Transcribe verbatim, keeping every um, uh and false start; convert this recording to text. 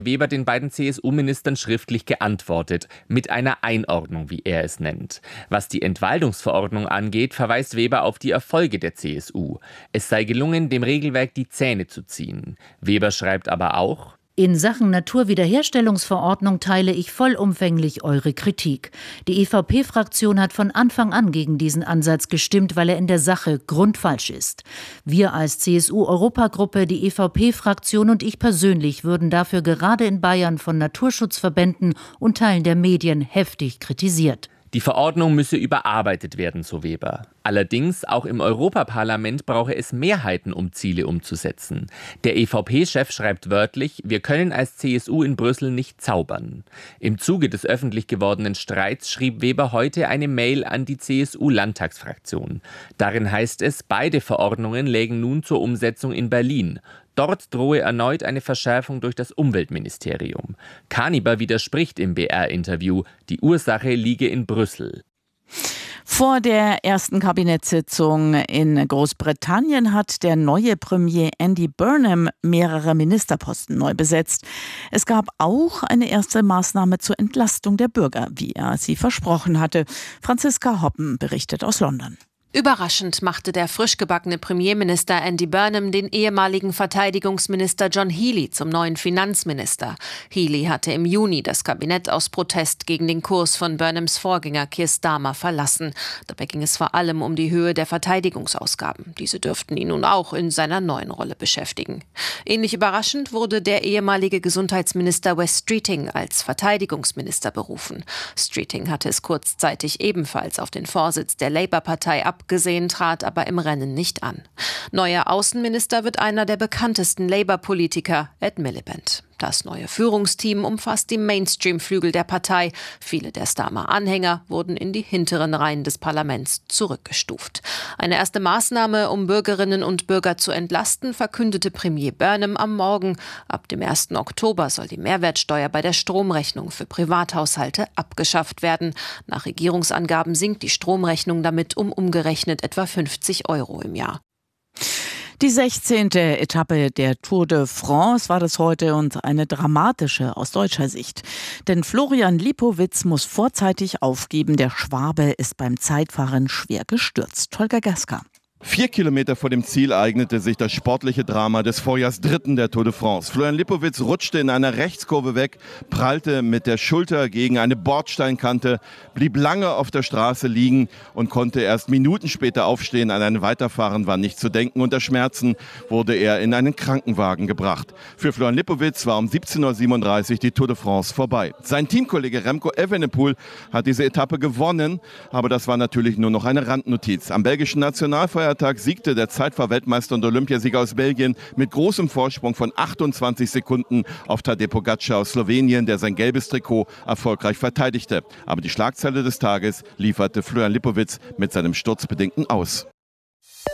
Weber den beiden C S U-Ministern schriftlich geantwortet, mit einer Einordnung, wie er es nennt. Was die Entwaldungsverordnung angeht, verweist Weber auf die Erfolge der C S U. Es sei gelungen, dem Regelwerk die Zähne zu ziehen. Weber schreibt aber auch: In Sachen Naturwiederherstellungsverordnung teile ich vollumfänglich eure Kritik. Die E V P-Fraktion hat von Anfang an gegen diesen Ansatz gestimmt, weil er in der Sache grundfalsch ist. Wir als C S U-Europagruppe, die E V P-Fraktion und ich persönlich würden dafür gerade in Bayern von Naturschutzverbänden und Teilen der Medien heftig kritisiert. Die Verordnung müsse überarbeitet werden, so Weber. Allerdings, auch im Europaparlament brauche es Mehrheiten, um Ziele umzusetzen. Der E V P-Chef schreibt wörtlich: Wir können als C S U in Brüssel nicht zaubern. Im Zuge des öffentlich gewordenen Streits schrieb Weber heute eine Mail an die C S U-Landtagsfraktion. Darin heißt es, beide Verordnungen lägen nun zur Umsetzung in Berlin. Dort drohe erneut eine Verschärfung durch das Umweltministerium. Kaniber widerspricht im B R-Interview, die Ursache liege in Brüssel. Vor der ersten Kabinettssitzung in Großbritannien hat der neue Premier Andy Burnham mehrere Ministerposten neu besetzt. Es gab auch eine erste Maßnahme zur Entlastung der Bürger, wie er sie versprochen hatte. Franziska Hoppen berichtet aus London. Überraschend machte der frisch gebackene Premierminister Andy Burnham den ehemaligen Verteidigungsminister John Healey zum neuen Finanzminister. Healey hatte im Juni das Kabinett aus Protest gegen den Kurs von Burnhams Vorgänger Keir Starmer verlassen. Dabei ging es vor allem um die Höhe der Verteidigungsausgaben. Diese dürften ihn nun auch in seiner neuen Rolle beschäftigen. Ähnlich überraschend wurde der ehemalige Gesundheitsminister Wes Streeting als Verteidigungsminister berufen. Streeting hatte es kurzzeitig ebenfalls auf den Vorsitz der Labour-Partei ab Abgesehen, trat aber im Rennen nicht an. Neuer Außenminister wird einer der bekanntesten Labour-Politiker, Ed Miliband. Das neue Führungsteam umfasst die Mainstream-Flügel der Partei. Viele der Starmer-Anhänger wurden in die hinteren Reihen des Parlaments zurückgestuft. Eine erste Maßnahme, um Bürgerinnen und Bürger zu entlasten, verkündete Premier Burnham am Morgen. Ab dem ersten Oktober soll die Mehrwertsteuer bei der Stromrechnung für Privathaushalte abgeschafft werden. Nach Regierungsangaben sinkt die Stromrechnung damit um umgerechnet etwa fünfzig Euro im Jahr. Die sechzehnte Etappe der Tour de France war das heute und eine dramatische aus deutscher Sicht. Denn Florian Lipowitz muss vorzeitig aufgeben. Der Schwabe ist beim Zeitfahren schwer gestürzt. Holger Gaska. Vier Kilometer vor dem Ziel eignete sich das sportliche Drama des Vorjahrsdritten der Tour de France. Florian Lipowitz rutschte in einer Rechtskurve weg, prallte mit der Schulter gegen eine Bordsteinkante, blieb lange auf der Straße liegen und konnte erst Minuten später aufstehen. An ein Weiterfahren war nicht zu denken. Unter Schmerzen wurde er in einen Krankenwagen gebracht. Für Florian Lipowitz war um siebzehn Uhr siebenunddreißig die Tour de France vorbei. Sein Teamkollege Remco Evenepoel hat diese Etappe gewonnen, aber das war natürlich nur noch eine Randnotiz. Am belgischen Nationalfeiertag siegte der Zeitfahr-Weltmeister und Olympiasieger aus Belgien mit großem Vorsprung von achtundzwanzig Sekunden auf Tadej Pogačar aus Slowenien, der sein gelbes Trikot erfolgreich verteidigte. Aber die Schlagzeile des Tages lieferte Florian Lipowitz mit seinem sturzbedingten Aus.